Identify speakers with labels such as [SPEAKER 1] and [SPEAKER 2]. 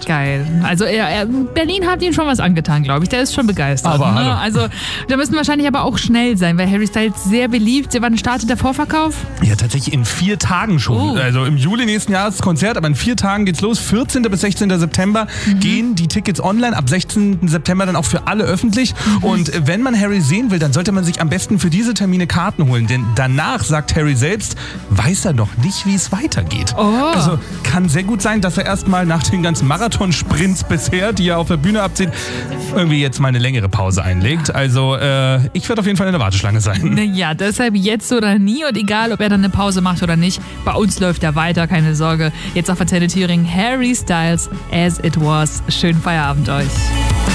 [SPEAKER 1] Geil. Also Berlin hat ihm schon was angetan, glaube ich. Der ist schon begeistert.
[SPEAKER 2] Aber hallo.
[SPEAKER 1] Also da müssen wahrscheinlich aber auch schnell sein, weil Harry Styles sehr beliebt. Wann startet der Vorverkauf?
[SPEAKER 2] Ja, tatsächlich in 4 Tagen schon.
[SPEAKER 1] Oh.
[SPEAKER 2] Also im Juli nächsten Jahres das Konzert, aber in 4 Tagen geht's los. 14. bis 16. September gehen die Tickets online. Ab 16. September dann auch für alle öffentlich. Und wenn man Harry sehen will, dann sollte man sich am besten für diese Termine Karten holen. Denn danach, sagt Harry selbst, weiß er noch nicht, wie es weitergeht.
[SPEAKER 1] Oh.
[SPEAKER 2] Also kann sehr gut sein, dass er erstmal nach den ganzen Marathonsprints bisher, die er auf der Bühne abzieht, irgendwie jetzt mal eine längere Pause einlegt. Also ich werde auf jeden Fall in der Warteschlange sein.
[SPEAKER 1] Ja, deshalb jetzt oder nie und egal, ob er dann eine Pause macht oder nicht, bei uns läuft er weiter, keine Sorge. Jetzt auf Antenne Thüringen, Harry Styles, As It Was. Schönen Feierabend euch.